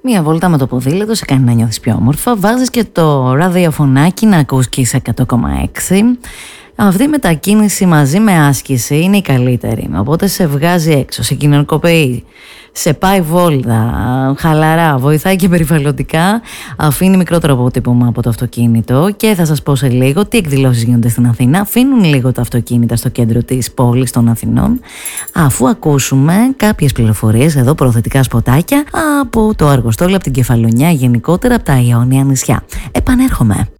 Μία βόλτα με το ποδήλατο σε κάνει να νιώθεις πιο όμορφα. Βάζεις και το ραδιοφωνάκι να ακούς Kiss 100,6. Αυτή η μετακίνηση μαζί με άσκηση είναι η καλύτερη. Οπότε σε βγάζει έξω, σε κοινωνικοποιεί, σε πάει βόλτα, χαλαρά, βοηθάει και περιβαλλοντικά, αφήνει μικρότερο αποτύπωμα από το αυτοκίνητο. Και θα σας πω σε λίγο τι εκδηλώσεις γίνονται στην Αθήνα. Αφήνουν λίγο τα αυτοκίνητα στο κέντρο της πόλης των Αθηνών, αφού ακούσουμε κάποιες πληροφορίες εδώ, προθετικά σποτάκια από το Αργοστόλι, από την Κεφαλονιά, γενικότερα από τα Ιόνια νησιά. Επανέρχομαι.